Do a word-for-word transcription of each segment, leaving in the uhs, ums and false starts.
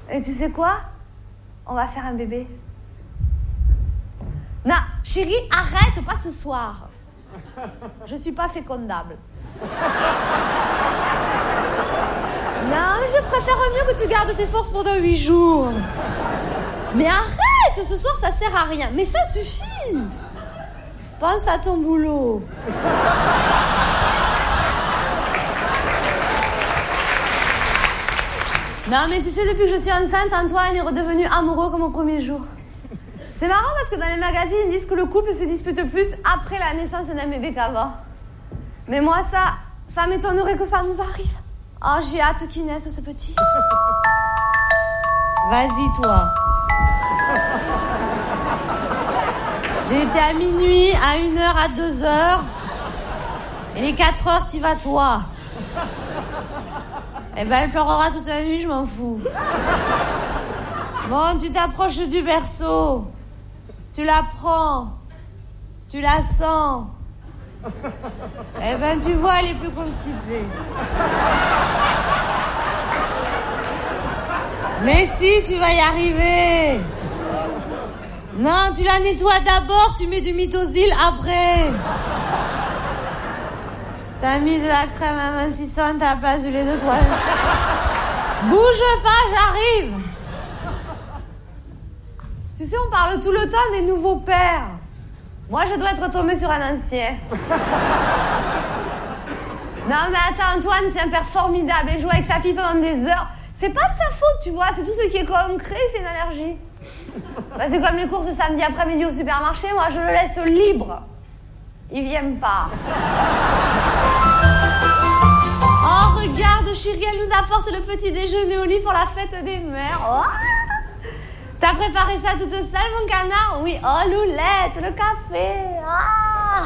Et tu sais quoi? On va faire un bébé. Non, chérie, arrête, pas ce soir. Je suis pas fécondable. Non, mais je préfère mieux que tu gardes tes forces pendant huit jours. Mais arrête, ce soir ça sert à rien. Mais ça suffit. Pense à ton boulot. Non, mais tu sais, depuis que je suis enceinte, Antoine est redevenu amoureux comme au premier jour. C'est marrant parce que dans les magazines, ils disent que le couple se dispute plus après la naissance d'un bébé qu'avant. Mais moi, ça, ça m'étonnerait que ça nous arrive. Oh, j'ai hâte qu'il naisse, ce petit. Vas-y, toi. J'ai été à minuit, à une heure, à deux heures. Et les quatre heures, t'y vas, toi. Eh ben, elle pleurera toute la nuit, je m'en fous. Bon, tu t'approches du berceau. Tu la prends. Tu la sens. Eh ben, tu vois, elle est plus constipée. Mais si, tu vas y arriver. Non, tu la nettoies d'abord, tu mets du Mythosil après. T'as mis de la crème amincissante à la place du lait de toilette. Bouge pas, j'arrive. Tu sais, on parle tout le temps des nouveaux pères. Moi, je dois être tombée sur un ancien. Non, mais attends, Antoine, c'est un père formidable. Il joue avec sa fille pendant des heures. C'est pas de sa faute, tu vois. C'est tout ce qui est concret, il fait une allergie. Bah, c'est comme les courses samedi après-midi au supermarché. Moi, je le laisse libre. Il vient pas. Oh, regarde, chérie, elle nous apporte le petit déjeuner au lit pour la fête des mères. Oh, t'as préparé ça toute seule, mon canard? Oui, oh, Loulette, le café. Ah.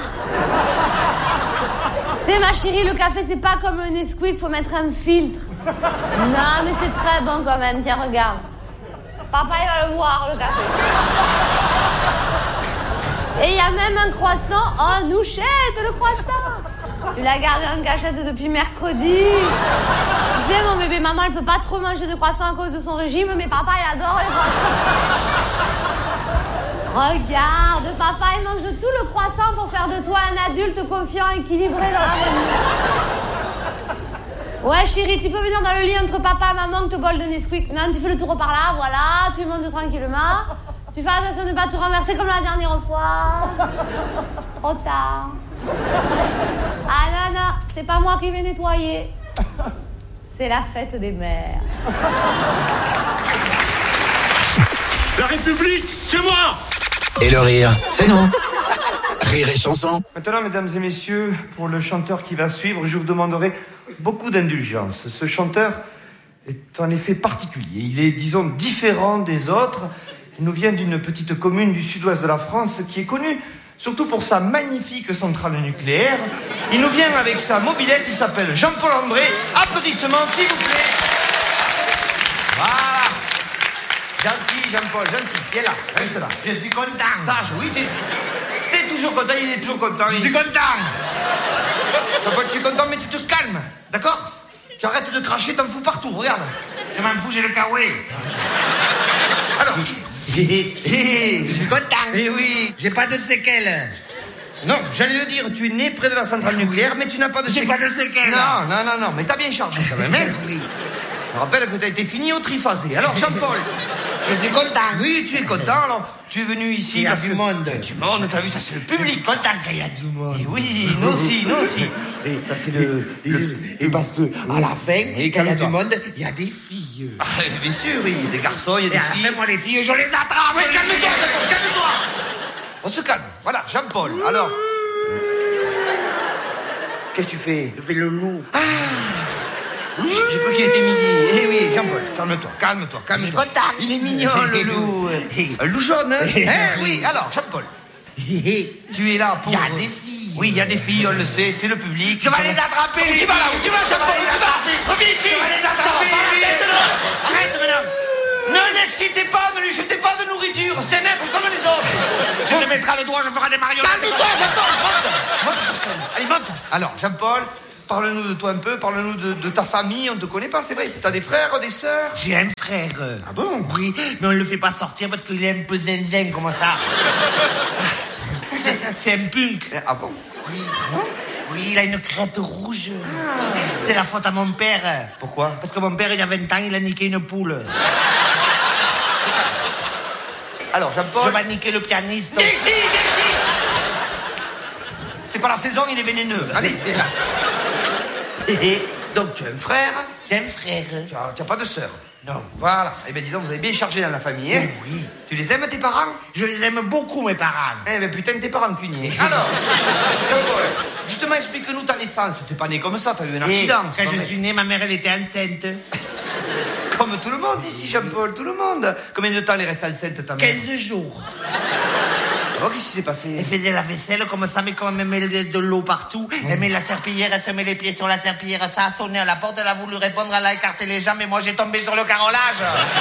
C'est ma chérie, le café, c'est pas comme le Nesquik, faut mettre un filtre. Non, mais c'est très bon quand même, tiens, regarde. Papa, il va le voir, le café. Et il y a même un croissant. Oh, Nouchette, le croissant. Tu l'as gardé en cachette depuis mercredi. Tu sais, mon bébé, maman, elle peut pas trop manger de croissants à cause de son régime, mais papa, il adore les croissants. Regarde, papa, il mange tout le croissant pour faire de toi un adulte confiant, équilibré dans l'avenir. Ouais, chérie, tu peux venir dans le lit entre papa et maman que te bol de Nesquik. Non, tu fais le tour par là, voilà, tu montes tranquillement. Tu fais attention de ne pas tout renverser comme la dernière fois. Trop tard. Ah non, non, c'est pas moi qui vais nettoyer. C'est la fête des mères. La République, c'est moi. Et le rire, c'est nous. Rire et chanson. Maintenant, mesdames et messieurs, pour le chanteur qui va suivre, je vous demanderai beaucoup d'indulgence. Ce chanteur est en effet particulier. Il est, disons, différent des autres. Il nous vient d'une petite commune du sud-ouest de la France qui est connue surtout pour sa magnifique centrale nucléaire. Il nous vient avec sa mobilette, il s'appelle Jean-Paul André. Applaudissements, s'il vous plaît. Voilà. Gentil, Jean-Paul, gentil. Viens là, reste là. Je suis content. Sage, oui, t'es, t'es toujours content, il est toujours content. Je il... suis content. Jean-Paul, tu es content, mais tu te calmes, d'accord? Tu arrêtes de cracher, t'en fous partout, regarde. Je m'en fous, j'ai le kawaii. Alors... Hé, hé, hé, je suis content. Eh oui. J'ai pas de séquelles. Non, j'allais le dire, tu es né près de la centrale nucléaire, mais tu n'as pas de séquelles. J'ai pas de séquelles. Non, non, non, non, mais t'as bien chargé quand même, hein? Oui. Je rappelle que t'as été fini au triphasé. Alors, Jean-Paul. Je suis content. Oui, tu es content, alors tu es venu ici. Il y a parce du que... monde. Il y a du monde, t'as vu, ça c'est le public. Je suis content qu'il y a du monde. Et oui, nous aussi, nous aussi. Et ça c'est le, et, le... Et parce que, à la fin, et quand il y a du monde, il y a des filles. Ah, bien sûr, oui, il y a des garçons, il y a des et filles. Et à la fin, moi, les filles, je les attrape. Oui, calme-toi, Jean-Paul, calme-toi. On se calme. Voilà, Jean-Paul, alors... Qu'est-ce que tu fais? Je fais le loup. Ah. J'ai cru qu'il était midi. Eh oui, Jean-Paul, calme-toi, calme-toi, calme-toi. Il est mignon, le loup. Un loup jaune, hein? Hein? Oui, alors, Jean-Paul. Tu es là pour... Il y a des filles. Oui, il y a des filles, on le sait, c'est le public. Je vais les attraper. Où tu vas là? Où tu vas, Jean-Paul? Où tu vas? Reviens ici. Je vais les attraper. Arrête, madame. Ne l'excitez pas, ne lui jetez pas de nourriture. C'est maître comme les autres. Je te mettrai le doigt, je ferai des marionnettes. Calme-toi, Jean-Paul. Monte. Monte sur scène. Allez, monte. Alors, Jean-Paul, Parle-nous de toi un peu, parle-nous de, de ta famille, on te connaît pas, c'est vrai. T'as des frères, des sœurs? J'ai un frère. Ah bon? Oui, mais on le fait pas sortir parce qu'il est un peu zinzin, comme ça. C'est, c'est un punk. Ah bon? Oui. Oui, il a une crête rouge. Ah. C'est la faute à mon père. Pourquoi? Parce que mon père, il y a vingt ans, il a niqué une poule. Alors, Jean-Paul... Je vais niquer le pianiste. Viens ici, viens ici. C'est pas la saison, il est vénéneux. Allez, déjà. Donc, tu as un frère? J'ai un frère. Tu as, tu as pas de sœur? Non. Voilà. Eh bien, dis donc, vous avez bien chargé dans la famille, hein? Oui. Tu les aimes, tes parents? Je les aime beaucoup, mes parents. Eh ben, putain, t'es pas rancunier. Alors, Jean-Paul, justement, explique-nous ta naissance. T'es pas né comme ça, t'as eu un accident. Et quand je suis né, ma mère, elle était enceinte. Comme tout le monde ici, Jean-Paul, tout le monde. Combien de temps elle est restée enceinte, ta mère? quinze jours. Alors, qu'est-ce qui s'est passé? Elle faisait la vaisselle comme ça, mais comme elle met de l'eau partout, mmh. elle met la serpillière, elle se met les pieds sur la serpillière, ça a sonné à la porte, elle a voulu répondre, elle a écarté les jambes, et moi j'ai tombé sur le carrelage.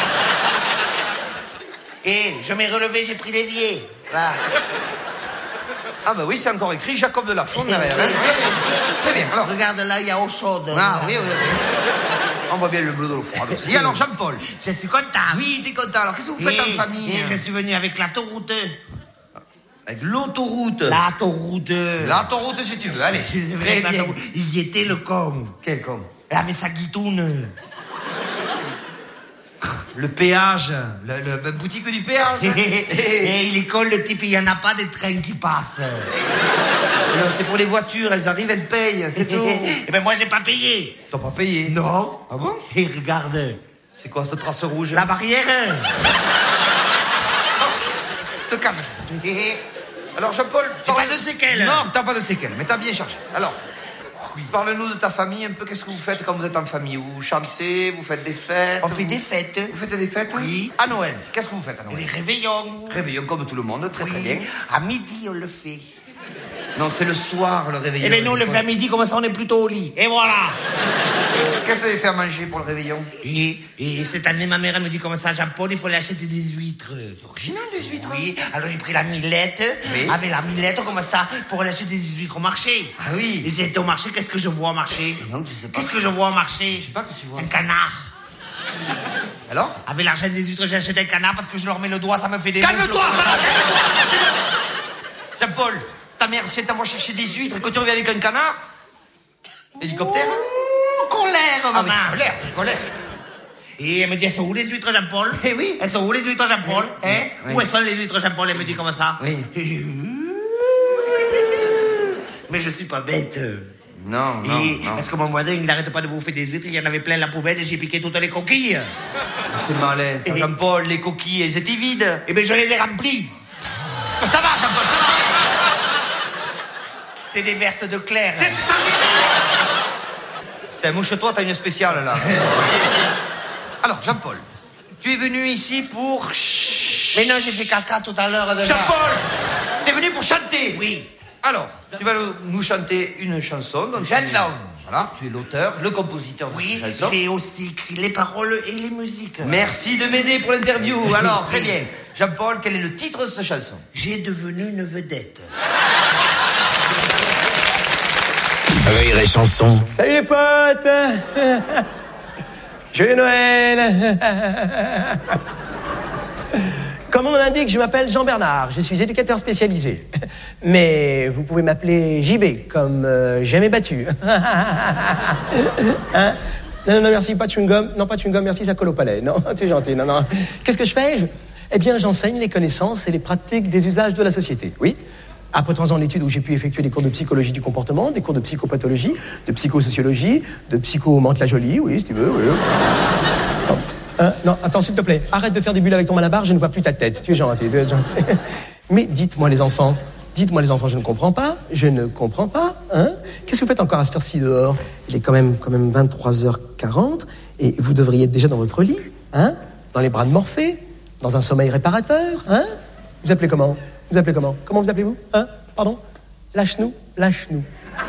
Et je m'ai relevé, j'ai pris l'évier. Voilà. Ah bah oui, c'est encore écrit Jacob de la Fonde derrière. Hein. Très bien, alors. Regarde là, il y a eau chaude. Ah oui, oui, oui. On voit bien le bleu de l'eau froide aussi. Et alors, Jean-Paul? Je suis content. Oui, t'es content. Alors, qu'est-ce que vous faites et, en famille? Et je suis venu avec l'autoroute. Avec l'autoroute? L'autoroute. L'autoroute, si tu veux. Allez, très bien. Il y était le con. Quel con? Elle avait sa guitoune. Le péage, le, le, la boutique du péage. Et il est con, le type, il n'y en a pas de train qui passe. Non, c'est pour les voitures, elles arrivent, elles payent, c'est tout. Et ben moi, j'ai pas payé. T'as pas payé? Non. Ah bon? Et regarde. C'est quoi cette trace rouge? La barrière. Te calme. Alors, Jean-Paul... T'as pas de séquelles? Non, t'as pas de séquelles, mais t'as bien chargé. Alors... Oui. Parle-nous de ta famille un peu. Qu'est-ce que vous faites quand vous êtes en famille? Vous chantez, vous faites des fêtes? On fait vous... des fêtes. Vous faites des fêtes? Oui. À Noël, qu'est-ce que vous faites à Noël? Des réveillons. Réveillons comme tout le monde, très oui. très bien. À midi, on le fait. Non, c'est le soir le réveillon. Eh bien, nous, on le fait à midi, comme ça, on est plutôt au lit. Et voilà. Qu'est-ce que vous allez faire manger pour le réveillon? Et, et cette année, ma mère, elle me dit comme ça, Jean-Paul, il faut aller acheter des huîtres. C'est original, des huîtres. Oui, alors j'ai pris la millette, oui. avec la millette comme ça, pour aller acheter des huîtres au marché. Ah oui. Et j'ai été au marché, qu'est-ce que je vois au marché? Non, tu sais pas. Qu'est-ce que je vois au marché? Je sais pas que tu vois. Un canard. Alors? Avec l'argent des huîtres, j'ai acheté un canard parce que je leur mets le doigt, ça me fait des... Calme-toi, ça va, calme-toi. Jean-Paul, ta mère, si elle t'envoie chercher des huîtres, quand tu reviens avec un canard? Hélicoptère? Colère, maman. Ah oui, colère, colère. Et elle me dit, elles sont où les huîtres, Jean-Paul? Eh oui. Elles sont où les huîtres, Jean-Paul? Oui. Hein? Oui. Où elles sont les huîtres, Jean-Paul? Elle me dit comme ça. Oui. Mais je suis pas bête. Non, non, et non. Parce que mon voisin, il n'arrête pas de bouffer des huîtres, il y en avait plein la poubelle et j'ai piqué toutes les coquilles. C'est malin, ça, Et... Jean-Paul, les coquilles, elles étaient vides. Eh bien, je les ai remplies. Ça va, Jean-Paul, ça va. C'est des vertes de Claire. C'est ça. T'as mouche-toi, t'as une spéciale, là. Alors, Jean-Paul, tu es venu ici pour... Mais non, j'ai fait caca tout à l'heure. déjà. Jean-Paul, t'es venu pour chanter? Oui. Alors, tu vas nous chanter une chanson. Donc Chanson. Tu es, voilà, tu es l'auteur, le compositeur de Oui, cette chanson. j'ai aussi écrit les paroles et les musiques. Merci de m'aider pour l'interview. Alors, très bien. Jean-Paul, quel est le titre de cette chanson? J'ai devenu une vedette. Rire et chanson. Salut les potes. Joyeux Noël. Comme mon nom l'indique, je m'appelle Jean-Bernard, je suis éducateur spécialisé. Mais vous pouvez m'appeler J B, comme euh, jamais battu. Hein? Non, non, non, merci, pas de chewing-gum. Non, pas de chewing-gum, merci, ça colle au palais. Non, t'es gentil, non, non. Qu'est-ce que je fais? je... Eh bien, j'enseigne les connaissances et les pratiques des usages de la société, oui. Après trois ans d'études où j'ai pu effectuer des cours de psychologie du comportement, des cours de psychopathologie, de psychosociologie, de psycho-mente-la-jolie, oui, si tu veux, oui. Non. Euh, non, attends, s'il te plaît, arrête de faire des bulles avec ton malabar, je ne vois plus ta tête. Tu es gentil, tu es gentil. Mais dites-moi les enfants, dites-moi les enfants, je ne comprends pas, je ne comprends pas, hein? Qu'est-ce que vous faites encore à cette heure-ci dehors? Il est quand même, quand même vingt-trois heures quarante, et vous devriez être déjà dans votre lit, hein? Dans les bras de Morphée, dans un sommeil réparateur, hein? Vous appelez comment? Vous appelez comment? Comment vous appelez-vous? Hein? Pardon? Lâche-nous, lâche-nous.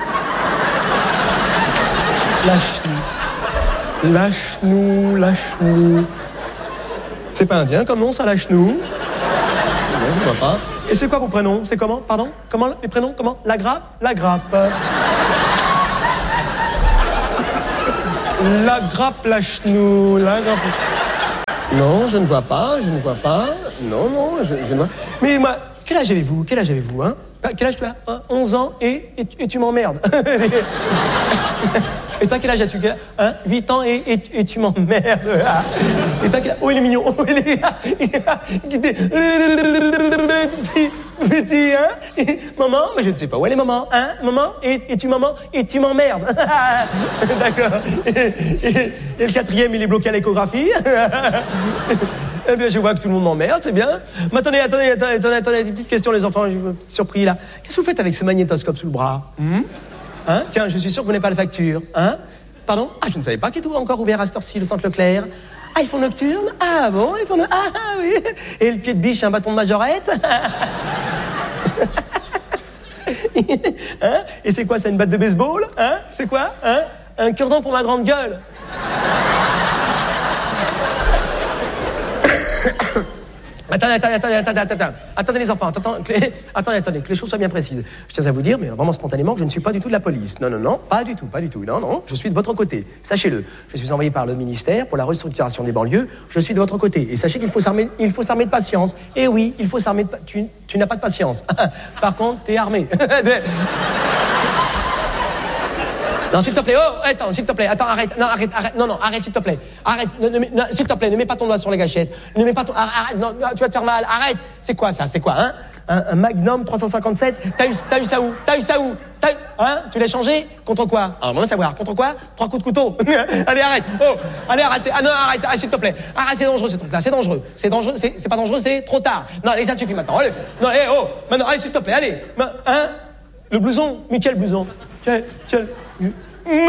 Lâche-nous. Lâche-nous, lâche-nous. C'est pas indien comme nom, ça, lâche-nous. Non, je vois pas. Et c'est quoi vos prénoms? C'est comment? Pardon? Comment les prénoms? Comment? La grappe? La grappe. La grappe, la chenou, la grappe. Non, je ne vois pas, je ne vois pas. Non, non, je, je ne vois. Mais moi, quel âge avez-vous? Quel âge avez-vous, hein? Quel âge tu as? Hein? onze ans et, et, et tu m'emmerdes. Et toi, quel âge as-tu? Hein? huit ans et, et, et tu m'emmerdes. Et toi, quel âge? Oh, il est mignon. Oh, il est... Petit, petit, hein? Et, maman? Mais je ne sais pas où elle est, maman. Hein? Maman? Et, et tu, maman? Et tu m'emmerdes. D'accord. Et, et, et le quatrième, il est bloqué à l'échographie. Eh bien, je vois que tout le monde m'emmerde, c'est bien. Mais attendez, attendez, attendez, attendez, attendez, une petite question, les enfants, je suis surpris, là. Qu'est-ce que vous faites avec ce magnétoscope sous le bras? Hum? Hein? Tiens, je suis sûr que vous n'avez pas la facture. Hein? Pardon? Ah, je ne savais pas qu'il était encore ouvert à cette heure-ci, le centre Leclerc. Ah, ils font nocturne? Ah bon, ils font nocturne. Ah oui. Et le pied de biche, un bâton de majorette? Hein? Et c'est quoi, c'est une batte de baseball? Hein? C'est quoi? Hein? Un cure-dent pour ma grande gueule? Attendez, attendez, attendez, attendez, attendez, attendez les enfants, attendez, attendez, attendez, attendez, que les choses soient bien précises. Je tiens à vous dire, mais vraiment spontanément, que je ne suis pas du tout de la police. Non, non, non, pas du tout, pas du tout. Non, non, je suis de votre côté. Sachez-le. Je suis envoyé par le ministère pour la restructuration des banlieues. Je suis de votre côté. Et sachez qu'il faut s'armer, il faut s'armer de patience. Et oui, il faut s'armer de... Pa- tu, tu n'as pas de patience. Par contre, t'es armé. Non, s'il te plaît, oh, attends, s'il te plaît, attends, arrête, non, arrête, arrête, non, non, arrête, s'il te plaît, arrête, ne, ne, non, s'il te plaît, ne mets pas ton doigt sur les gâchettes, ne mets pas ton, arrête, non, tu vas te faire mal, arrête, c'est quoi ça, c'est quoi, hein, un, un Magnum trois cent cinquante-sept, t'as eu, t'as eu ça où, t'as eu ça où, t'as eu, hein, tu l'as changé, contre quoi, alors, on va savoir, contre quoi, trois coups de couteau, allez, arrête, oh, allez, arrête, ah non, arrête, arrête, s'il te plaît, arrête, c'est dangereux, ce truc-là, c'est dangereux, c'est dangereux, c'est, c'est pas dangereux, c'est trop tard, non, allez, ça suffit maintenant, allez, non, allez, oh, maintenant, allez, s'il te plaît, allez, hein, le blouson, mais quel blouson, quel, quel, Mais...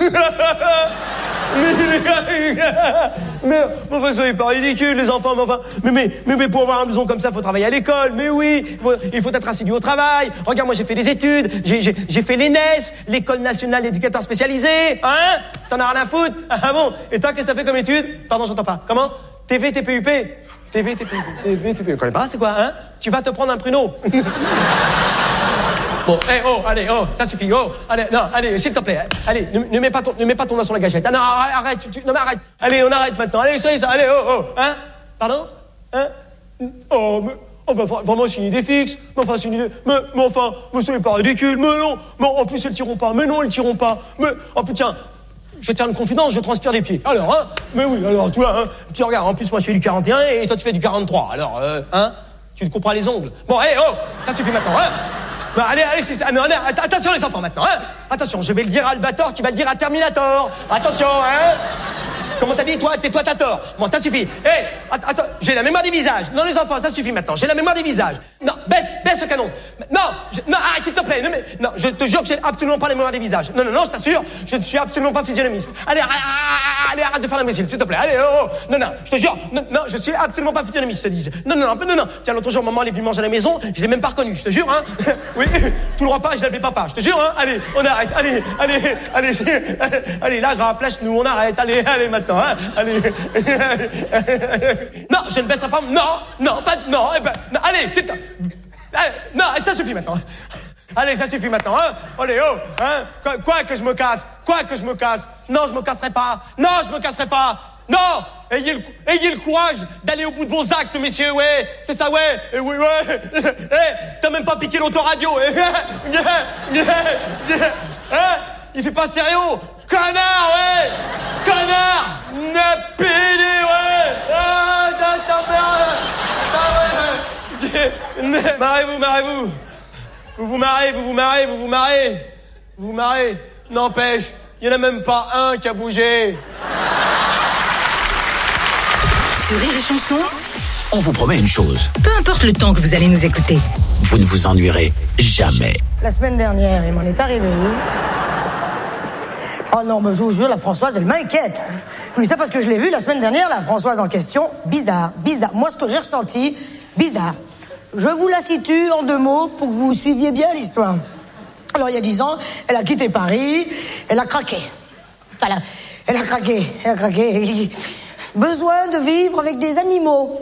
mais... mais... Enfin, soyez pas ridicules, les enfants, mais enfin... Mais, mais, mais, mais pour avoir un blouson comme ça, il faut travailler à l'école, mais oui, il faut être assidu au travail. Regarde, moi, j'ai fait des études, j'ai, j'ai, j'ai fait l'E N E S, l'École Nationale d'Éducateurs Spécialisés, hein? T'en as rien à foutre? Ah bon? Et toi, qu'est-ce que t'as fait comme études? Pardon, j'entends pas. Comment? T V, T P U P? T V, T P U P, T V, T P U P. Tu connais pas, c'est quoi, hein? Tu vas te prendre un pruneau. Bon, eh, oh, allez, oh, ça suffit, oh, allez, non, allez, s'il te plaît, allez, ne, ne mets pas ton, ne mets pas ton doigt sur la gâchette. Ah non, arrête, arrête, tu, tu, non mais arrête. Allez, on arrête maintenant. Allez, ça y est, ça, allez, oh, oh, hein, pardon, hein, oh, mais, oh, bah, vraiment, c'est une idée fixe. Mais enfin, c'est une idée, mais, mais enfin, mais soyez pas ridicule, mais non, mais en plus, ils le tireront pas, mais non, ils le tireront pas, mais, oh putain. Je vais te faire une confidence, je transpire des pieds. Alors, hein, mais oui, alors, toi, hein, puis regarde, en plus, moi, je fais du quarante et un et toi, tu fais du quarante-trois. Alors, euh, hein, tu te couperas les ongles. Bon, hé, oh, ça suffit maintenant, hein. Bah, allez, allez, c'est ça. Non, non, attention les enfants maintenant, hein. Attention, je vais le dire à Albator qui va le dire à Terminator. Attention, hein. Comment t'as dit, toi? Tais-toi, t'as tort. Bon, ça suffit. Hé, hey, attends, j'ai la mémoire des visages. Non, les enfants, ça suffit maintenant. J'ai la mémoire des visages. Non, baisse, baisse ce canon. Non, je, non, arrête, s'il te plaît. Non, mais, non, je te jure que j'ai absolument pas la mémoire des visages. Non, non, non, je t'assure, je ne suis absolument pas physionomiste. Allez, arrête, allez, arrête de faire l'imbécile, s'il te plaît. Allez, oh, oh. Non, non, je te jure. Non, non, je suis absolument pas physionomiste, je te dis. Non, non, non, non, non. Tiens, l'autre jour, maman, elle est venue manger à la maison. Je l'ai même pas reconnu, je te jure, hein. Oui, tout le repas, je l'appelais papa. Je te jure, hein. Allez, on arrête. Allez, allez, allez, allez, allez la grappe, lâche-nous, on arrête. Allez, allez, maintenant, hein. Allez. Non, je ne baisserai pas. Non, non, pas. Non, eh ben, non, allez, c'est. Allez, non, ça suffit maintenant. Allez, ça suffit maintenant, hein. Allez, oh, hein. Quoi, quoi que je me casse, quoi que je me casse. Non, je me casserai pas. Non, je me casserai pas. Non, ayez le, ayez le courage d'aller au bout de vos actes, messieurs, ouais. C'est ça, ouais. Et oui, ouais. Eh, t'as même pas piqué l'autoradio. Hein? Il fait pas stéréo. Connard, ouais. Connard. Ne pédé, ouais. Ah, t'as merde. Marrez-vous, marrez-vous. Vous vous marrez, vous vous marrez, vous vous marrez. Vous vous marrez. N'empêche, il n'y en a même pas un qui a bougé. Sur Rire et Chanson, on vous promet une chose. Peu importe le temps que vous allez nous écouter, vous ne vous ennuierez jamais. La semaine dernière, il m'en est arrivé une. Oh non, mais je vous jure, la Françoise, elle m'inquiète. Je vous dis ça parce que je l'ai vue la semaine dernière, la Françoise en question. Bizarre, bizarre. Moi, ce que j'ai ressenti, bizarre. Je vous la situe en deux mots pour que vous suiviez bien l'histoire. Alors, il y a dix ans, elle a quitté Paris, elle a craqué. Voilà, elle a craqué, elle a craqué. Besoin de vivre avec des animaux.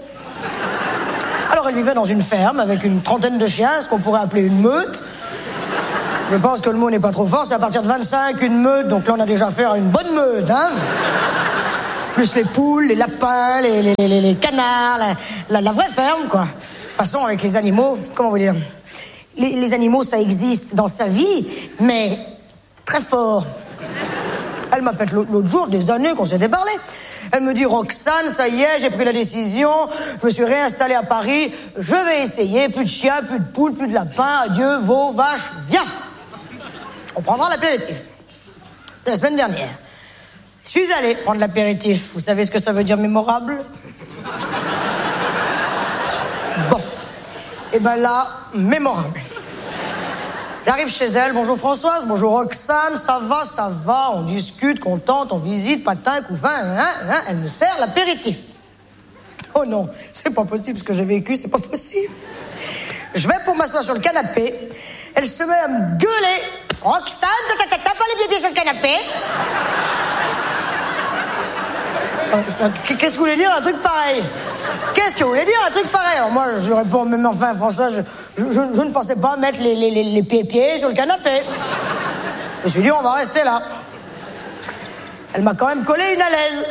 Alors, elle vivait dans une ferme avec une trentaine de chiens, ce qu'on pourrait appeler une meute. Je pense que le mot n'est pas trop fort, c'est à partir de vingt-cinq, une meute, donc là on a déjà affaire à une bonne meute, hein. Plus les poules, les lapins, les, les, les, les canards, la, la, la vraie ferme, quoi. De toute façon, avec les animaux, comment vous dire, les, les animaux, ça existe dans sa vie, mais très fort. Elle m'appelle l'autre jour, des années qu'on s'était parlé. Elle me dit, Roxane, ça y est, j'ai pris la décision, je me suis réinstallée à Paris, je vais essayer, plus de chiens, plus de poules, plus de lapins, adieu, veaux, vaches, viens. On prendra l'apéritif. C'était la semaine dernière. Je suis allée prendre l'apéritif. Vous savez ce que ça veut dire mémorable? Bon. Et ben là, mémorable. J'arrive chez elle, bonjour Françoise, bonjour Roxane, ça va, ça va, on discute, contente, on visite, patin, couffin, hein, hein, elle me sert l'apéritif. Oh non, c'est pas possible ce que j'ai vécu, c'est pas possible. Je vais pour m'asseoir sur le canapé, elle se met à me gueuler. Roxane, t'as pas les pieds sur le canapé? Qu'est-ce que vous voulez dire un truc pareil? Qu'est-ce que vous voulez dire un truc pareil? Alors moi, je réponds, même enfin, François, je, je, je, je ne pensais pas mettre les, les, les, les pieds-pieds sur le canapé. Je me suis dit, on va rester là. Elle m'a quand même collé une à l'aise.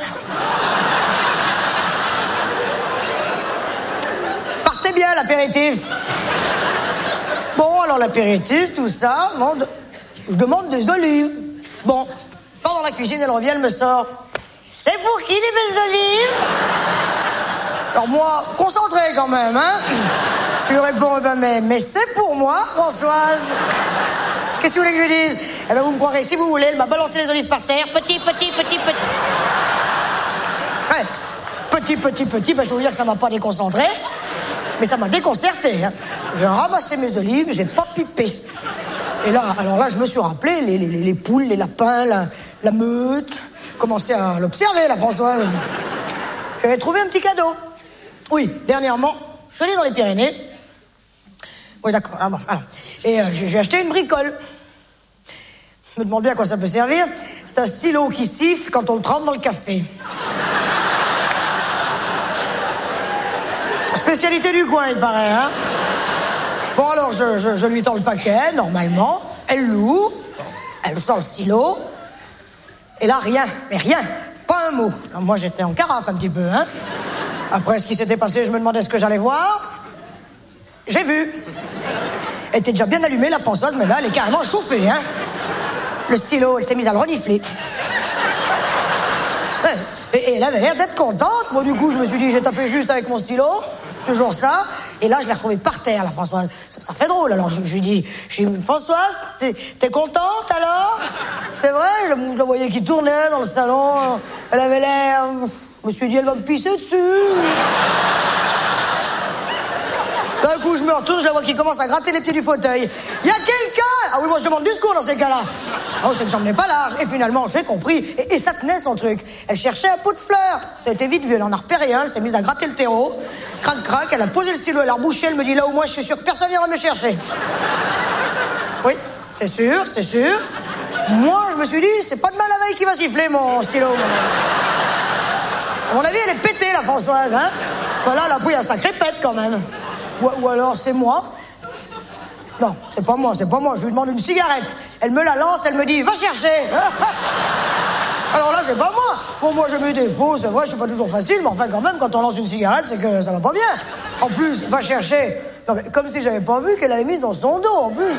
Partez bien, l'apéritif. Bon, alors l'apéritif, tout ça, bon, je demande des olives. Bon, pas dans la cuisine, elle revient, elle me sort. C'est pour qui les belles olives? Alors moi, concentré quand même, hein. Je lui réponds, eh ben, mais, mais c'est pour moi, Françoise. Qu'est-ce que vous voulez que je lui dise? Eh ben, vous me croirez, si vous voulez, elle m'a balancé les olives par terre, petit, petit, petit, petit. Ouais, petit, petit, petit, ben, je peux vous dire que ça m'a pas déconcentré, mais ça m'a déconcerté, hein. J'ai ramassé mes olives, j'ai pas pipé. Et là, alors là, je me suis rappelé les, les, les poules, les lapins, la, la meute. Commencé à l'observer, la Françoise. J'avais trouvé un petit cadeau. Oui, dernièrement, je suis allé dans les Pyrénées. Oui, d'accord. Ah bon, alors. Et euh, j'ai acheté une bricole. Je me demande bien à quoi ça peut servir. C'est un stylo qui siffle quand on le trempe dans le café. Spécialité du coin, il paraît, hein. Bon, alors, je, je, je lui tends le paquet, normalement. Elle l'ouvre. Elle sort le stylo. Et là, rien, mais rien, pas un mot. Alors, moi, j'étais en carafe un petit peu, hein. Après ce qui s'était passé, je me demandais ce que j'allais voir. J'ai vu. Elle était déjà bien allumée, la Françoise, mais là, elle est carrément chauffée, hein. Le stylo, elle s'est mise à le renifler. Et, et elle avait l'air d'être contente. Moi, du coup, je me suis dit, j'ai tapé juste avec mon stylo, toujours ça. Et là, je l'ai retrouvée par terre, la Françoise. Ça, ça fait drôle. Alors, je, je lui dis, je lui dis, Françoise, t'es, t'es contente, alors? C'est vrai, je, je la voyais qui tournait dans le salon. Elle avait l'air... Je me suis dit, elle va me pisser dessus. D'un coup, je me retourne, je la vois qui commence à gratter les pieds du fauteuil. Il y a quelqu'un! Ah oui, moi, je demande du secours dans ces cas-là. Oh, cette jambe n'est pas large. Et finalement, j'ai compris. Et, et ça tenait, son truc. Elle cherchait un pot de fleurs. Ça a été vite vu. Elle en a repéré un. Elle s'est mise à gratter le terreau. Crac, crac. Elle a posé le stylo. Elle a rebouché. Elle me dit, là où moi, je suis sûre que personne viendra me chercher. Oui, c'est sûr, c'est sûr. Moi, je me suis dit, c'est pas demain la veille qui va siffler, mon stylo. À mon avis, elle est pétée, la Françoise, hein. Voilà, elle a pris un sacré pète, quand même. Ou, ou alors, c'est moi. Non, c'est pas moi, c'est pas moi. Je lui demande une cigarette. Elle me la lance, elle me dit, va chercher. Alors là, c'est pas moi. Bon, moi, j'ai mes défauts, c'est vrai, je suis pas toujours facile, mais enfin, quand même, quand on lance une cigarette, c'est que ça va pas bien. En plus, va chercher. Non, mais comme si j'avais pas vu qu'elle l'avait mise dans son dos, en plus.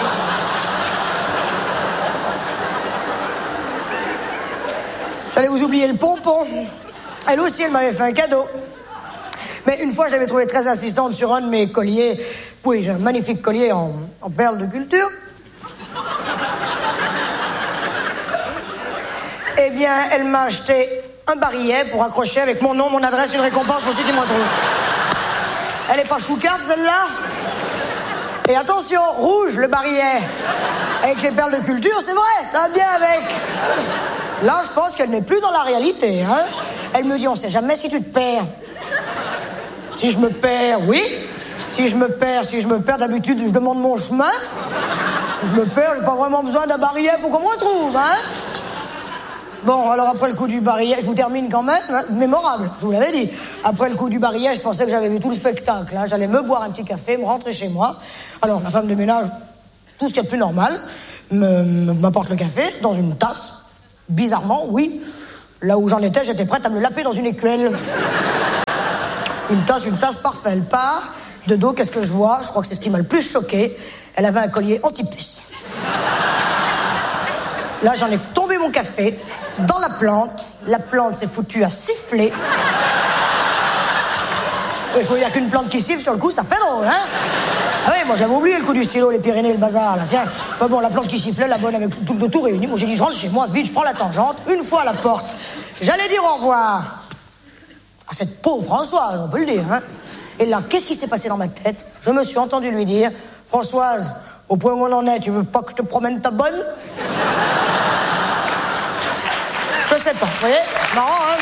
J'allais vous oublier le pompon. Elle aussi, elle m'avait fait un cadeau. Mais une fois, je l'avais trouvée très insistante sur un de mes colliers. Oui, j'ai un magnifique collier en, en perles de culture. Eh bien, elle m'a acheté un barillet pour accrocher avec mon nom, mon adresse, une récompense pour ceux qui m'en trouvent. Elle est pas choucarde, celle-là? Et attention, rouge, le barillet. Avec les perles de culture, c'est vrai, ça va bien avec. Là, je pense qu'elle n'est plus dans la réalité, hein. Elle me dit, on sait jamais si tu te perds. Si je me perds, oui. Si je me perds, si je me perds, d'habitude, je demande mon chemin. Je me perds, j'ai pas vraiment besoin d'un barillet pour qu'on me retrouve, hein. Bon, alors après le coup du barillet, je vous termine quand même, hein, mémorable, je vous l'avais dit. Après le coup du barillet, je pensais que j'avais vu tout le spectacle, hein. J'allais me boire un petit café, me rentrer chez moi. Alors, la femme de ménage tout ce qui est plus normal, me, me- m'apporte le café dans une tasse. Bizarrement, oui. Là où j'en étais, j'étais prête à me le laper dans une écuelle. Une tasse, une tasse, parfait. Elle part. De dos, qu'est-ce que je vois? Je crois que c'est ce qui m'a le plus choqué. Elle avait un collier anti-puce. Là, j'en ai tombé mon café dans la plante. La plante s'est foutue à siffler. Il faut dire qu'une plante qui siffle, sur le coup, ça fait drôle, hein? Ah oui, moi j'avais oublié le coup du stylo, les Pyrénées, le bazar, là. Tiens, enfin bon, la plante qui sifflait, la bonne avec tout le tout réuni. Moi j'ai dit, je rentre chez moi, vite, je prends la tangente. Une fois à la porte, j'allais dire au revoir à cette pauvre Françoise, on peut le dire, hein? Et là, qu'est-ce qui s'est passé dans ma tête? Je me suis entendu lui dire, Françoise, au point où on en est, tu veux pas que je te promène ta bonne? Je sais pas, vous voyez? Marrant, hein?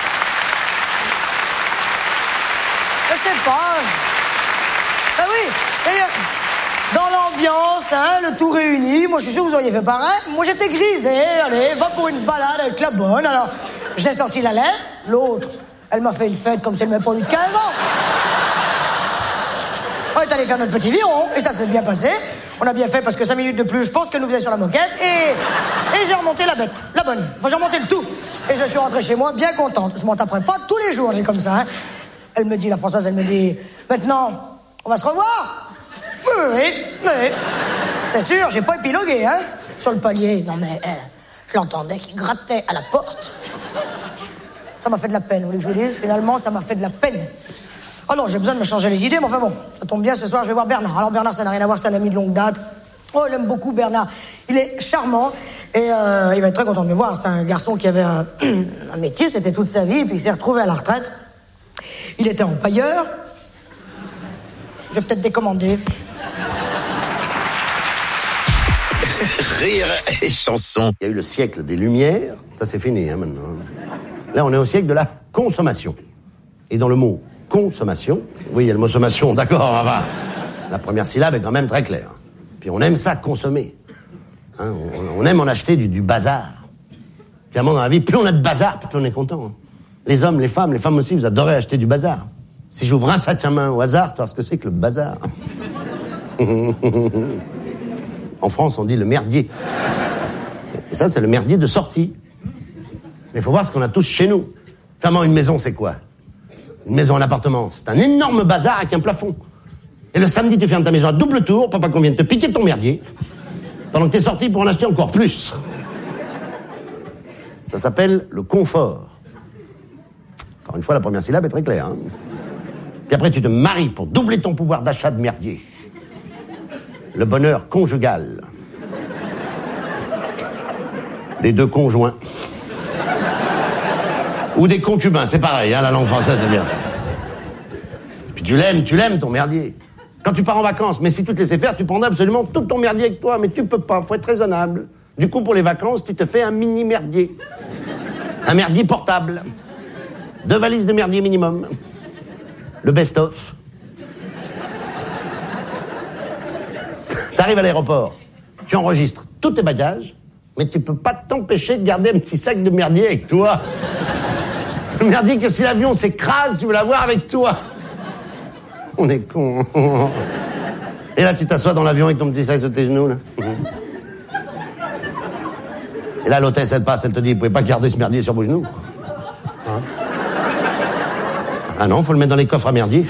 Je sais pas. Ah oui, d'ailleurs, dans l'ambiance, hein, le tout réuni, moi je suis sûr que vous auriez fait pareil. Moi j'étais grisé, allez, va pour une balade avec la bonne. Alors, j'ai sorti la laisse, l'autre, elle m'a fait une fête comme si elle m'avait pas eu de quinze ans. On est allé faire notre petit viron, et ça s'est bien passé. On a bien fait parce que cinq minutes de plus, je pense qu'elle nous faisait sur la moquette, et, et j'ai remonté la bête, la bonne. Enfin, j'ai remonté le tout. Et je suis rentré chez moi bien contente. Je m'en taperai pas tous les jours, elle est comme ça, hein. Elle me dit, la Françoise, elle me dit, maintenant, on va se revoir? Oui, oui, oui. C'est sûr, j'ai pas épilogué, hein, sur le palier. Non, mais, euh, je l'entendais qui grattait à la porte. Ça m'a fait de la peine, vous voulez que je vous dise? Finalement, ça m'a fait de la peine. Oh non, j'ai besoin de me changer les idées, mais enfin bon, ça tombe bien, ce soir, je vais voir Bernard. Alors, Bernard, ça n'a rien à voir, c'est un ami de longue date. Oh, il aime beaucoup Bernard. Il est charmant, et euh, il va être très content de me voir. C'est un garçon qui avait un, un métier, c'était toute sa vie, puis il s'est retrouvé à la retraite. Il était empailleur. Je vais peut-être décommander. Rire et chanson. Il y a eu le siècle des Lumières, ça c'est fini hein, maintenant. Là on est au siècle de la consommation. Et dans le mot consommation, oui il y a le mot sommation, d'accord, enfin, la première syllabe est quand même très claire. Puis on aime ça consommer. Hein, on, on aime en acheter du, du bazar. Clairement dans la vie, plus on a de bazar, plus on est content. Hein. Les hommes, les femmes, les femmes aussi, vous adorez acheter du bazar. Si j'ouvre un sac à main au hasard, tu vois ce que c'est que le bazar. En France, on dit le merdier. Et ça, c'est le merdier de sortie. Mais il faut voir ce qu'on a tous chez nous. Clairement, une maison, c'est quoi? Une maison, un appartement. C'est un énorme bazar avec un plafond. Et le samedi, tu fermes ta maison à double tour pour pas qu'on vienne te piquer ton merdier, pendant que t'es sorti pour en acheter encore plus. Ça s'appelle le confort. Encore une fois, la première syllabe est très claire. Hein. Puis après, tu te maries pour doubler ton pouvoir d'achat de merdier. Le bonheur conjugal. Des deux conjoints. Ou des concubins, c'est pareil, hein, la langue française, c'est bien. Puis tu l'aimes, tu l'aimes ton merdier. Quand tu pars en vacances, mais si tu te laissais faire, tu prendrais absolument tout ton merdier avec toi, mais tu peux pas, faut être raisonnable. Du coup, pour les vacances, tu te fais un mini merdier. Un merdier portable. Deux valises de merdier minimum. Le best-of. T'arrives à l'aéroport, tu enregistres tous tes bagages, mais tu peux pas t'empêcher de garder un petit sac de merdier avec toi. Le merdier que si l'avion s'écrase, tu veux l'avoir avec toi. On est cons. Et là, tu t'assois dans l'avion avec ton petit sac sur tes genoux, là. Et là, l'hôtesse, elle passe, elle te dit, vous pouvez pas garder ce merdier sur vos genoux. Hein? Ah non, faut le mettre dans les coffres à merdier.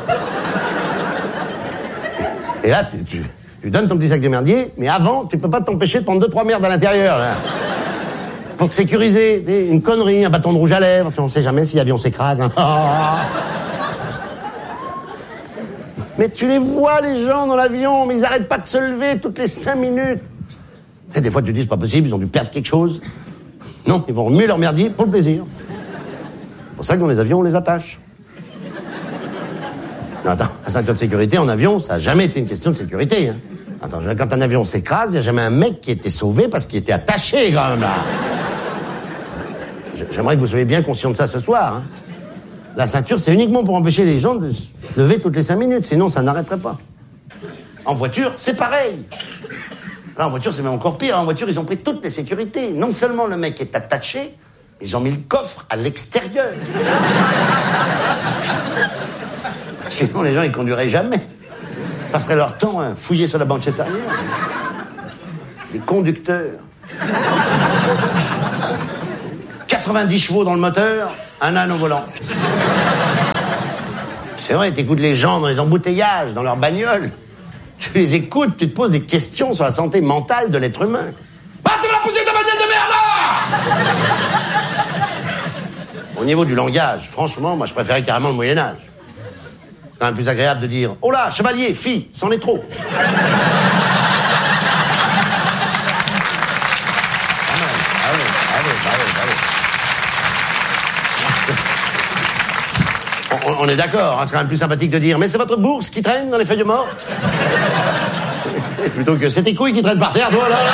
Et là, tu, tu, tu donnes ton petit sac de merdier, mais avant, tu peux pas t'empêcher de prendre deux, trois merdes à l'intérieur, là. Pour te sécuriser, une connerie, un bâton de rouge à lèvres, on sait jamais si l'avion s'écrase. Hein. Mais tu les vois, les gens, dans l'avion, mais ils arrêtent pas de se lever toutes les cinq minutes. Et des fois, tu te dis, c'est pas possible, ils ont dû perdre quelque chose. Non, ils vont remuer leur merdier pour le plaisir. C'est pour ça que dans les avions, on les attache. Non, attends, la ceinture de sécurité en avion, ça n'a jamais été une question de sécurité. Hein. Attends, quand un avion s'écrase, il n'y a jamais un mec qui a été sauvé parce qu'il était attaché, quand même, là. J'aimerais que vous soyez bien conscient de ça ce soir. Hein. La ceinture, c'est uniquement pour empêcher les gens de se lever toutes les cinq minutes, sinon ça n'arrêterait pas. En voiture, c'est pareil. Là, en voiture, c'est même encore pire. En voiture, ils ont pris toutes les sécurités. Non seulement le mec est attaché, ils ont mis le coffre à l'extérieur. Sinon, les gens, ils conduiraient jamais. passeraient leur temps à fouiller sur la banquette arrière. Les conducteurs. quatre-vingt-dix chevaux dans le moteur, un âne au volant. C'est vrai, t'écoutes les gens dans les embouteillages, dans leurs bagnoles. Tu les écoutes, tu te poses des questions sur la santé mentale de l'être humain. Ah, tu vas la pousser ta bagnole de merde, là! Au niveau du langage, franchement, moi je préférais carrément le Moyen-Âge. C'est quand même plus agréable de dire « Oh là, chevalier, fille, c'en est trop !» On, on est d'accord, hein, c'est quand même plus sympathique de dire « Mais c'est votre bourse qui traîne dans les feuilles mortes ?» Plutôt que « C'est tes couilles qui traînent par terre, toi, là, là. »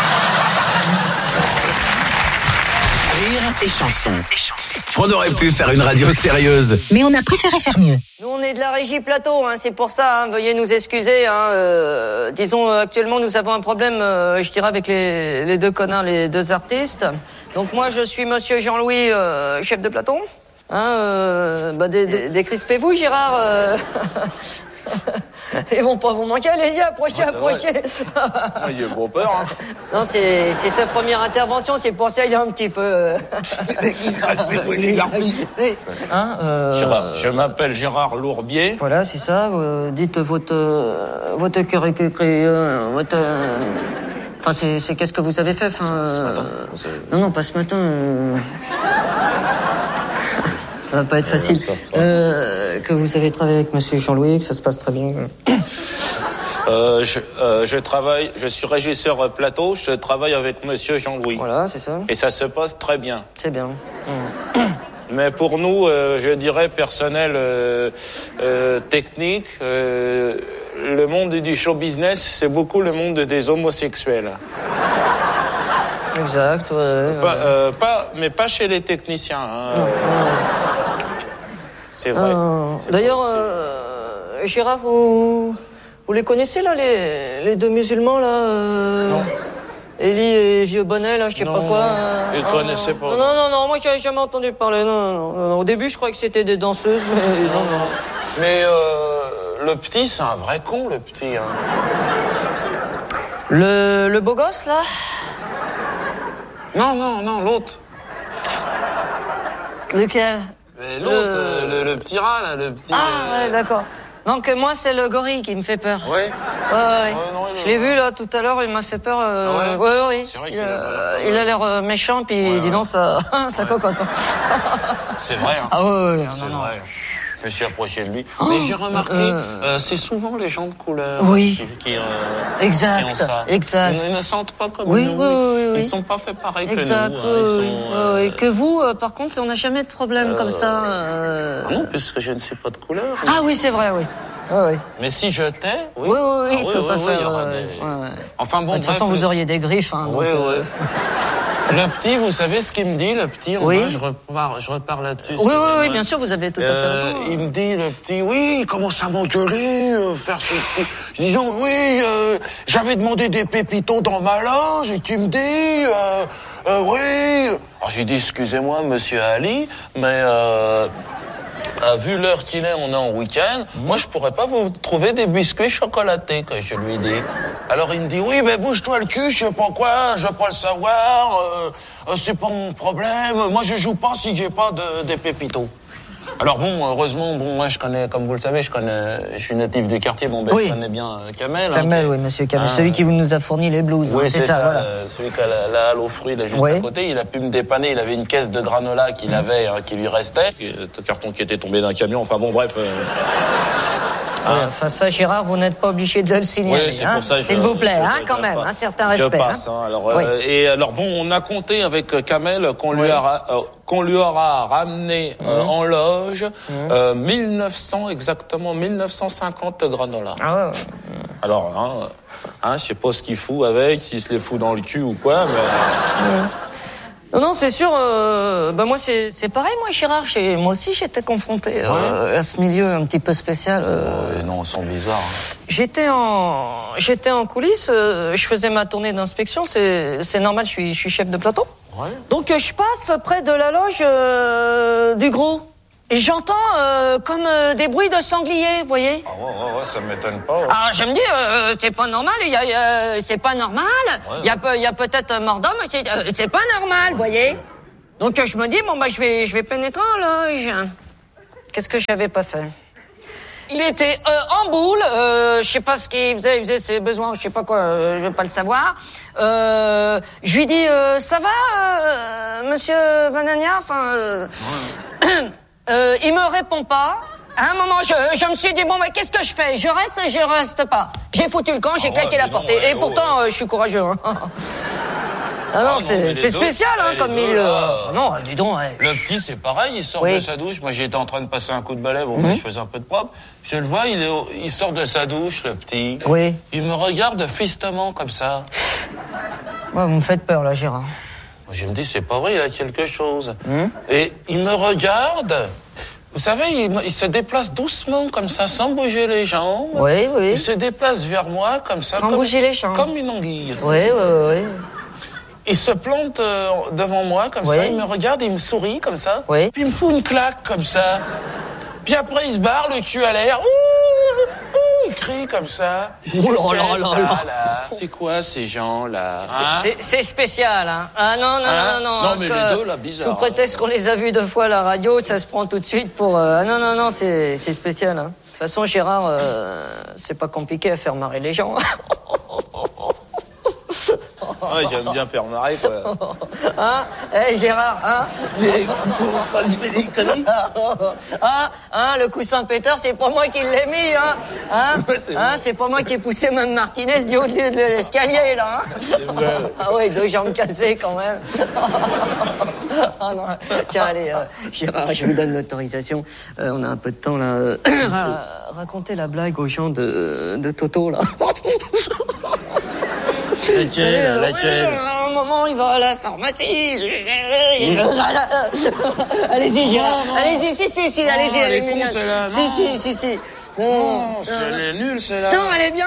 Rire et chanson. On aurait pu faire une radio sérieuse. Mais on a préféré faire mieux. Nous, on est de la régie plateau, hein, c'est pour ça, hein, veuillez nous excuser. Hein, euh, disons, euh, actuellement, nous avons un problème, euh, je dirais, avec les, les deux connards, les deux artistes. Donc moi, je suis monsieur Jean-Louis, euh, chef de plateau. Hein, euh, bah, dé- dé- décrispez-vous, Gérard. Euh... Ils vont pas vous manquer, allez-y, approchez, Ouais, approchez. Ah, il a bon peur, hein. Non, c'est, c'est sa première intervention, c'est pour ça qu'il y a un petit peu... hein, euh... Gérard, je m'appelle Gérard Lourbier. Voilà, c'est ça, vous dites votre... Euh, votre curriculum, euh, votre... Euh... Enfin, c'est, c'est qu'est-ce que vous avez fait, enfin... Ce matin, euh... Non, non, pas ce matin. Euh... Ça va pas être facile. Euh, que vous avez travaillé avec monsieur Jean-Louis, que ça se passe très bien. Euh, je, euh, je travaille, je suis régisseur plateau, je travaille avec monsieur Jean-Louis. Voilà, c'est ça. Et ça se passe très bien. C'est bien. Mmh. Mais pour nous, euh, je dirais personnel, euh, euh, technique, euh, le monde du show business, c'est beaucoup le monde des homosexuels. Exact, ouais. ouais. Pas, euh, pas, mais pas chez les techniciens. Hein. Non, c'est vrai. Euh, c'est d'ailleurs, pas, euh, Gérard, vous, vous les connaissez, là, les, les deux musulmans, là euh, Non. Élie et Vieux Bonnet, là, je sais non, pas quoi. Non, euh, je ne connaissais pas. Non, non, non, non, moi, j'avais jamais entendu parler. Non, non, non. Au début, je croyais que c'était des danseuses, mais non, non. Mais euh, le petit, c'est un vrai con, le petit. Hein. Le, le beau gosse, là? Non, non, non, l'autre. Lequel? Mais l'autre, Le... euh, le, le petit rat, là, le petit... Ah, euh... ouais, d'accord. Donc, moi, c'est le gorille qui me fait peur. Ouais. Ouais, ouais. Ouais, non, je l'ai vu, là, tout à l'heure, il m'a fait peur. Euh... Ah ouais, ouais, ouais. C'est vrai il, qu'il a, a... il a l'air euh, méchant, puis ouais, dis ouais. donc, ça, ça ouais. cocotte. C'est vrai, hein. Ah ouais, ouais, c'est non, non. vrai. Je me suis approché de lui. Oh, mais j'ai remarqué, euh... euh, c'est souvent les gens de couleur oui. qui, qui, euh, exact, qui ont ça. exact. Ils ne sentent pas comme oui, nous. Oui, oui, oui. Ils ne sont pas faits pareil exact, que nous. Hein. Ils sont, oui, euh... oui. Que vous, euh, par contre, on n'a jamais de problème euh... comme ça. Euh... Ah non, puisque je ne suis pas de couleur. Ah oui, c'est vrai, oui. Oui, oui. Mais si je t'ai, oui. Oui, oui, oui, ah, tout oui, à oui, fait. il y aura ouais, des... ouais. Enfin bon, de toute bref, façon, le... vous auriez des griffes. Hein, oui, donc, oui. Euh... Le petit, vous savez ce qu'il me dit, le petit, en oui. bas, je repars, je repars là-dessus. Oui, oui, oui, bien sûr, vous avez tout à fait euh, raison. Il me dit, le petit, oui, il commence à m'engueuler, euh, faire ce petit... Disons, oui, euh, j'avais demandé des pépitos dans ma loge, et tu me dis, euh, euh, oui... Alors j'ai dit, excusez-moi, monsieur Ali, mais... Euh, Ah, vu l'heure qu'il est, on est en week-end. Mmh. Moi, je pourrais pas vous trouver des biscuits chocolatés, que je lui dis. Alors, il me dit, oui, mais bouge-toi le cul, je sais pas quoi, je veux pas le savoir, euh, euh, c'est pas mon problème. Moi, je joue pas si j'ai pas de, des pépitos. Alors bon, heureusement, bon, moi je connais, comme vous le savez, je connais, je suis natif du quartier, bon, ben, oui. Je connais bien euh, Kamel. Kamel, hein, oui, monsieur Kamel, hein, celui qui nous a fourni les blues. Oui, hein, c'est, c'est ça, ça voilà. Euh, celui qui a la, la halle aux fruits, là, juste oui. à côté, il a pu me dépanner, il avait une caisse de granola qu'il mmh. avait, hein, qui lui restait, un carton qui était tombé d'un camion, enfin bon, bref... Euh... Hein? Ouais, enfin, ça, Gérard, vous n'êtes pas obligé de le signaler. Oui, c'est hein? pour ça. S'il vous plaît, hein, quand même, un certain respect. Je passe. Hein. Hein. Alors, oui. euh, et alors bon, on a compté avec Kamel qu'on lui, oui. a, euh, qu'on lui aura ramené euh, mmh. en loge mmh. euh, mille neuf cents exactement, mille neuf cent cinquante granola. Ah ouais. ouais. Alors, hein, hein, je sais pas ce qu'il fout avec, s'il se les fout dans le cul ou quoi, mais. Mmh. Non, non, c'est sûr. Euh, bah moi, c'est, c'est pareil, moi, Gérard. J'ai, moi aussi, j'étais confronté euh, ouais. à ce milieu un petit peu spécial. Euh, oh, non, ils sont bizarres. Hein. J'étais en, j'étais en coulisses. Euh, je faisais ma tournée d'inspection. C'est, c'est normal. Je suis, je suis chef de plateau. Ouais. Donc, euh, je passe près de la loge euh, du gros. Et j'entends euh, comme euh, des bruits de sangliers, vous voyez. Ah ouais, ouais, ouais, ça m'étonne pas. Ouais. Ah, je me dis, euh, c'est pas normal, il y a, euh, c'est pas normal. Il ouais. y a, peu, y a peut-être un mort d'homme, c'est, euh, c'est pas normal, vous voyez. Donc je me dis, bon bah je vais, je vais pénétrer en loge. Qu'est-ce que j'avais pas fait? Il était euh, en boule, euh, je sais pas ce qu'il faisait, il faisait ses besoins, je sais pas quoi, euh, je veux pas le savoir. Euh, je lui dis, euh, ça va, euh, monsieur Banania, enfin... Euh, ouais. Euh, il me répond pas. À un moment, je, je me suis dit, bon, mais qu'est-ce que je fais? Je reste, je reste pas. J'ai foutu le camp, j'ai ah claqué ouais, la porte. Non, ouais, et oh, pourtant, ouais. euh, je suis courageux. Hein. Ah non, ah, c'est, c'est spécial, deux, hein, comme milieu. Ah, non, dis donc. Ouais. Le petit, c'est pareil, il sort oui. de sa douche. Moi, j'étais en train de passer un coup de balai, bon, mm-hmm. ben, je faisais un peu de propre. Je le vois, il, est au... il sort de sa douche, le petit. Oui. Il me regarde fistement, comme ça. Ouais, vous me faites peur, là, Gérard. Je me dis, c'est pas vrai, il a quelque chose. Mmh. Et il me regarde. Vous savez, il, il se déplace doucement, comme ça, sans bouger les jambes. Oui, oui. Il se déplace vers moi, comme ça. Sans comme, bouger les jambes. Comme une anguille. Oui, oui, oui. Il se plante euh, devant moi, comme oui. ça. Il me regarde, il me sourit, comme ça. Oui. Puis il me fout une claque, comme ça. Puis après, il se barre, le cul à l'air. Ouh, ouh, il crie comme ça. Oh là là là là. C'est quoi, ces gens-là hein? c'est, c'est spécial, hein. Ah non, non, hein? non, non. Non, mais les deux, là, bizarre. Sous prétexte qu'on les a vus deux fois à la radio, ça se prend tout de suite pour... Euh... Ah non, non, non, c'est, c'est spécial, hein. De toute façon, Gérard, euh, c'est pas compliqué à faire marrer les gens. Ouais, j'aime bien faire marrer, quoi. Hein? Eh, hey, Gérard, hein? Mais quand je fais des conneries. Ah, hein, le coussin pétard, c'est pas moi qui l'ai mis, hein? Hein? Ouais, c'est, hein c'est pas moi qui ai poussé même Martinez du haut de l'escalier, là, hein? C'est vrai. Ah ouais, deux jambes cassées, quand même. Ah non, tiens, allez, euh, Gérard, je vous donne l'autorisation. Euh, on a un peu de temps, là. Racontez la blague aux gens de, de Toto, là. Laquelle, laquelle À un moment, il va à la pharmacie. Allez-y, Gérard. Allez-y, si, si, si, allez-y. Elle est con, celle-là. Si, si, si, si. Non, elle est nulle, celle-là. Non, elle est bien.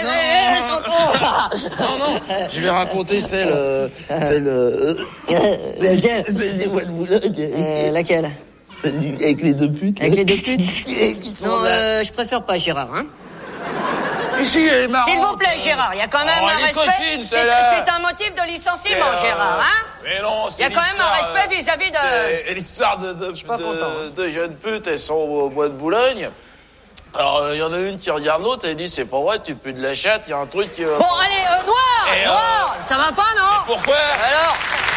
Non, non, je vais raconter celle... Celle... Laquelle? Celle des bois de Boulogne. Laquelle? Celle avec les deux putes. Avec les deux putes? Non, je préfère pas, Gérard, hein. Ici, elle est marrante. S'il vous plaît, Gérard, il y a quand même oh, un respect. Copine, c'est, c'est un motif de licenciement, c'est, euh... Gérard, hein? Mais non, c'est il y a quand même un respect vis-à-vis de... C'est l'histoire de, de, Je suis pas de, content. de jeunes putes, elles sont au bois de Boulogne. Alors, il y en a une qui regarde l'autre, elle dit, c'est pas vrai, tu pues de la chatte, il y a un truc qui... Bon, allez, euh, Noir, et, Noir, euh... ça va pas, non? Et pourquoi? Alors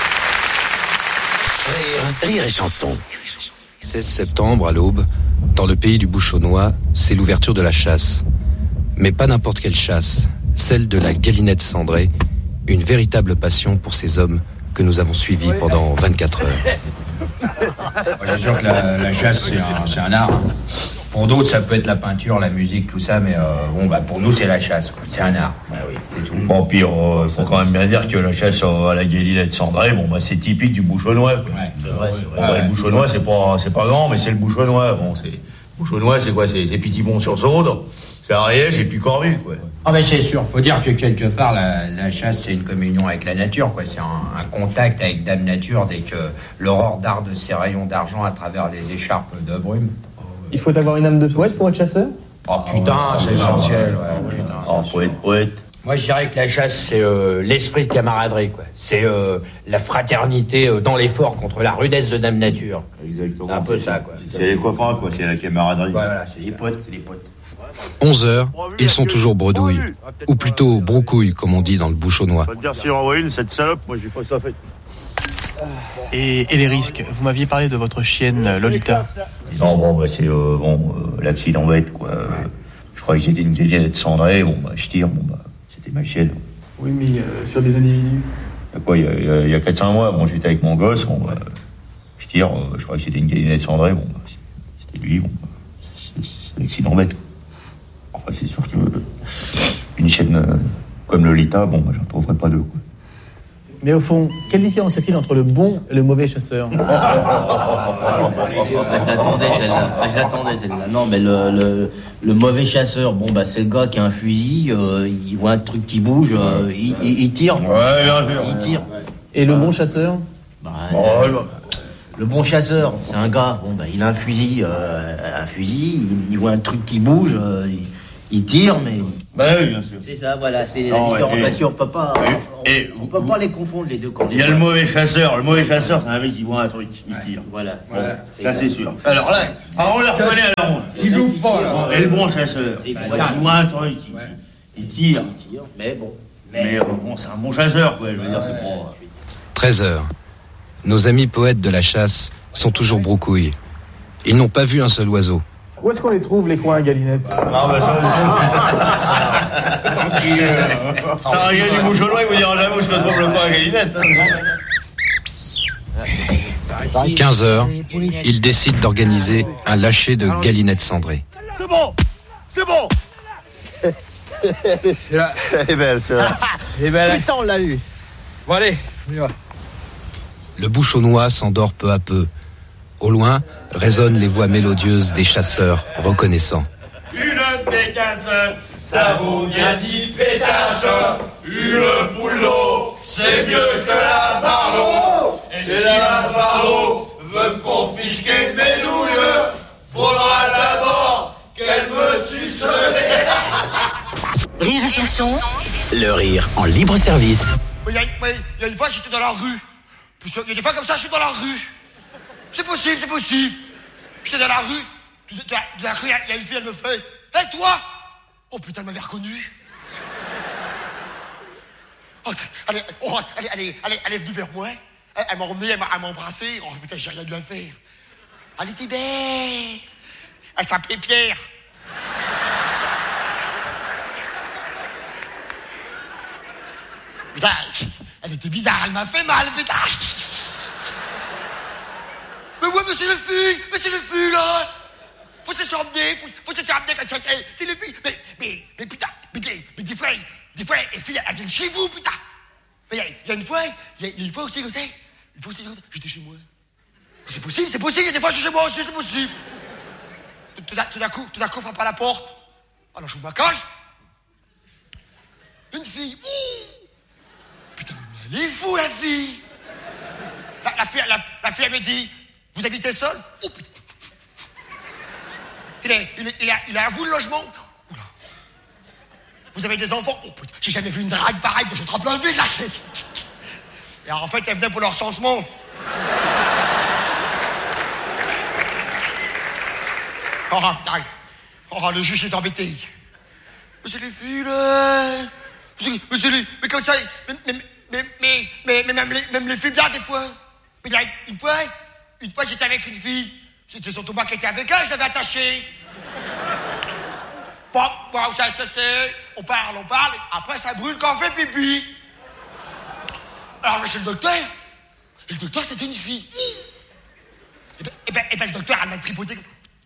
Rire, rire et chanson. seize septembre, à l'aube, dans le pays du Bouchonnois, c'est l'ouverture de la chasse. Mais pas n'importe quelle chasse, celle de la galinette cendrée, une véritable passion pour ces hommes que nous avons suivis pendant vingt-quatre heures. Moi, sûr que la, la chasse, c'est un, c'est un art. Pour d'autres, ça peut être la peinture, la musique, tout ça, mais euh, bon, bah, pour nous, c'est la chasse. Quoi. C'est un art. Bah, oui, c'est tout. Bon, puis il euh, faut quand même bien dire que la chasse à la galinette cendrée, bon, bah, c'est typique du Bouchonnois. Quoi. Ouais, c'est vrai, c'est vrai. Bon, bah, le Bouchonnois, c'est pas, c'est pas grand, mais c'est le Bouchonnois. Bon, c'est Bouchonnois, c'est quoi? C'est, c'est Pitibon-sur-Saude. C'est Ariège et puis Corvue, quoi. Ah ben c'est sûr, faut dire que quelque part la, la chasse c'est une communion avec la nature, quoi. C'est un, un contact avec Dame Nature dès que l'aurore darde ses rayons d'argent à travers les écharpes de brume. Il faut avoir une âme de poète pour être chasseur? Oh putain, oh, c'est essentiel, ouais, putain. Oh, poète, poète. Moi je dirais que la chasse c'est euh, l'esprit de camaraderie, quoi. C'est euh, la fraternité euh, dans l'effort contre la rudesse de Dame Nature. Exactement. C'est un peu ça, quoi. C'est les copains, quoi. C'est la camaraderie. Ouais, voilà, c'est les potes, c'est les potes. onze heures, ils sont toujours bredouilles, ou plutôt broucouilles, comme on dit dans le Bouchonnois. Je vais te dire, si on envoie une, cette salope, moi j'ai pas que ça fait. Et, et les risques? Vous m'aviez parlé de votre chienne Lolita. Non, bon, bah, c'est euh, bon, euh, l'accident bête, quoi. Euh, je croyais que c'était une galinette cendrée, bon, bah, je tire, bon, bah, c'était ma chienne. Oui, mais euh, sur des individus? Il y a quoi, il y a quatre cinq mois, bon, j'étais avec mon gosse, bon, bah, je tire, euh, je croyais que c'était une galinette cendrée, bon, bah, c'était lui, bon, bah, c'est, c'est l'accident bête, quoi. Enfin, c'est sûr que euh, une chaîne euh, comme Lolita, bon, bah, j'en trouverais pas deux, quoi. Mais au fond, quelle différence y a-t-il entre le bon et le mauvais chasseur? Je l'attendais celle-là. Je l'attendais celle-là. Non, mais le, le, le mauvais chasseur, bon bah c'est le gars qui a un fusil, euh, il voit un truc qui bouge, euh, il, il, il tire. Ouais, bien sûr. Il tire. Et le bon chasseur? Bah, oh, euh, Le bon chasseur, c'est un gars, bon, bah, il a un fusil, euh, un fusil, il, il voit un truc qui bouge, euh, il, il tire, mais... Bah oui, bien sûr. C'est ça, voilà, c'est Non, la différence. et- Parce qu'on peut pas, on, et- on peut pas les confondre, les deux camps. Il y a le mauvais chasseur. Le mauvais chasseur, c'est un mec qui voit un truc, il tire. Voilà. Bon, ça, c'est sûr. Alors là, alors on le reconnaît à la ronde. Tu loupes pas, là. Et le bon chasseur, il voit un truc, il, il tire. Il tire, mais bon. Mais euh, bon, c'est un bon chasseur, quoi. Je veux dire, c'est pas... treize heures. Nos amis poètes de la chasse sont toujours broucouilles. Ils n'ont pas vu un seul oiseau. Où est-ce qu'on les trouve, les coins à Galinette? Ah bah ça, tranquille. Ça, un gars du Bouchonnois, il vous dira jamais où se retrouve le coin à Galinette. Hein. quinze heures, ils décident d'organiser un lâcher de galinettes cendrées. C'est bon, c'est bon. Elle est belle, c'est vrai. Eh ben, putain, on l'a eu. Bon, allez, on y va. Le bouchonnois s'endort peu à peu. Au loin, résonnent les voix mélodieuses des chasseurs reconnaissants. Une pécasse, ça vaut bien dix pétasses. Une poule d'eau, c'est mieux que la barreau. Et si la barreau veut me confisquer mes douilles, faudra d'abord qu'elle me suce les... Rire et chanson. Le rire en libre service. Il y a, oui, il y a une fois, j'étais dans la rue. Puis, il y a des fois comme ça, je suis dans la rue. C'est possible, c'est possible. J'étais dans la rue. De, de, de, de la rue, il y, a une fille, elle me fait. Hé, hey, toi! Oh putain, elle m'avait reconnu. Oh, allez, oh, allez, allez, allez, elle est venue vers moi. Elle, elle m'a emmené, elle m'a, elle m'a embrassé. Oh putain, j'ai rien dû à faire. Elle était belle. Elle s'appelait Pierre. Putain, elle était bizarre, elle m'a fait mal, putain. Mais ouais, mais c'est les filles, mais c'est les filles, là. Faut se faire emmener, faut, faut se faire emmener quand c'est, c'est les filles. Mais, mais, mais putain, mais, mais, mais des fois, des fois, les filles, elles viennent chez vous, putain. Mais il y, y a une fois, il y, y a une fois aussi comme ça, une fois aussi comme ça, j'étais chez moi. C'est possible, c'est possible, il y a des fois, je suis chez moi aussi, c'est possible. Tout, tout, tout d'un coup, tout d'un coup, on frappe à la porte. Alors, je me cache. Une fille. Ouh. Putain, mais elle est fou, la fille. La, la fille, la, la fille, elle me dit, vous habitez seul? Oh putain. Il est, il est, il est, il est à vous le logement? Oula. Vous avez des enfants? Oh putain, j'ai jamais vu une drague pareille que je trempe la ville, là. Et alors, en fait, elle venait pour leur recensement. Oh putain. Oh, le juge est embêté. Mais c'est les filles, là. Mais c'est les... Mais comme ça... Mais, mais, mais, mais, mais, mais même, les, même les filles bien, des fois. Mais il y a une fois... Une fois, j'étais avec une fille. C'était surtout moi qui étais avec elle, je l'avais attachée. Bon, bon, ça, ça, c'est... On parle, on parle. Après, ça brûle quand on fait pipi. Alors, je vais chez le docteur. Et le docteur, c'était une fille. Et ben, et ben, et ben le docteur, elle m'a tripoté.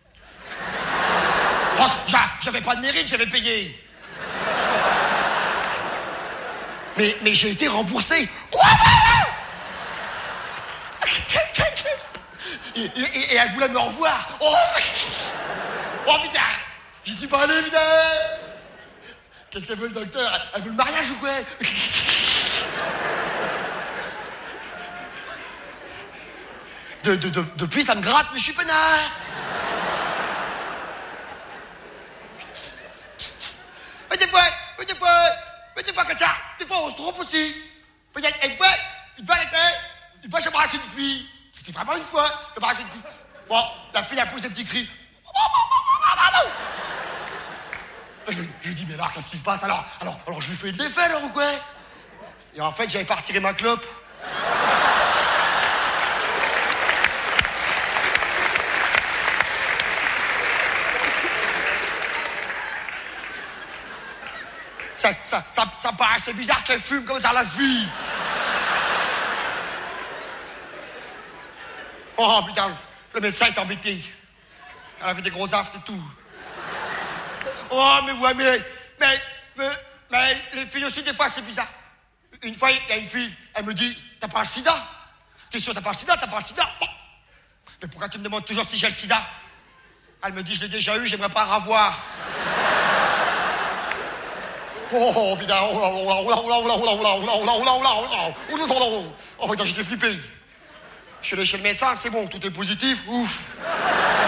Oh, j'avais pas de mérite, j'avais payé. Mais, mais j'ai été remboursé. Et, et, et elle voulait me revoir. Oh, oh putain, j'y suis pas allé, putain. Qu'est-ce qu'elle veut, le docteur? Elle veut le mariage ou quoi? de, de, de, Depuis, ça me gratte, mais je suis peinard. Mais des fois, mais des fois, mais des fois comme ça, des fois on se trompe aussi. Mais il y a une fois, une fois, une fois, j'embrasse une fille. C'était vraiment une fois, j'embrasse une fille. Bon, la fille a poussé des petits cris. Je, je lui dis, mais alors, qu'est-ce qui se passe? Alors, alors, alors, je lui fais de l'effet, alors, ou quoi? Et en fait, j'avais pas retiré ma clope. Ça, ça, ça, ça me paraît assez bizarre qu'elle fume comme ça, la fille. Oh putain, le médecin est embêté. Elle avait des gros aftes et tout. Oh mais ouais, mais, mais, mais, mais les filles aussi, des fois, c'est bizarre. Une fois, il y a une fille, elle me dit, t'as pas le sida? T'es sûr, t'as pas le sida? T'as pas le sida? Oh. Mais pourquoi tu me demandes toujours si j'ai le sida? Elle me dit, je l'ai déjà eu, j'aimerais pas revoir. Oh putain, oh là, oh là, oh là, oh là, oh là, oh là, oh là, oh là, oh là, oh là, oh là, oh là, oh là, j'étais flippé. Je suis allé chez le médecin, c'est bon, tout est positif, ouf.